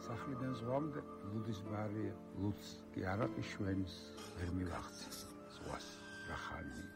სახლიდან ზღვამდე ლუდის ბარი ლუდს კი არაყი შვენს ვერ მივახცი ზღვას რა ხანია